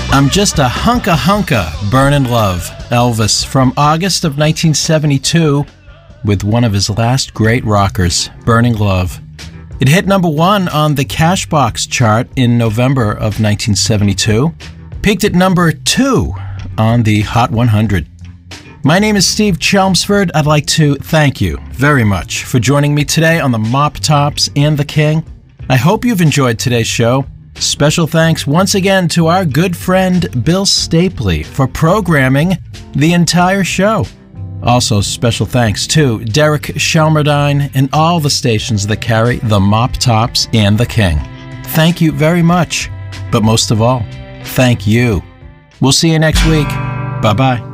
I'm Just a Hunka Burnin' Love, Elvis, from August of 1972, with one of his last great rockers, Burning Love. It hit number 1 on the Cashbox chart in November of 1972, peaked at number 2 on the Hot 100. My name is Steve Chelmsford. I'd like to thank you very much for joining me today on the Mop Tops and the King. I hope you've enjoyed today's show. Special thanks once again to our good friend Bill Stapley for programming the entire show. Also, special thanks to Derek Shelmerdine and all the stations that carry the Mop Tops and the King. Thank you very much. But most of all, thank you. We'll see you next week. Bye-bye.